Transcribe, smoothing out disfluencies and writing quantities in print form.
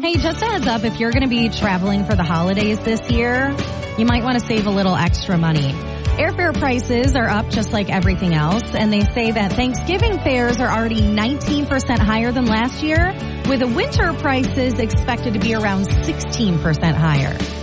Hey, just a heads up, if you're going to be traveling for the holidays this year, you might want to save a little extra money. Airfare prices are up just like everything else, and they say that Thanksgiving fares are already 19% higher than last year, with the winter prices expected to be around 16% higher.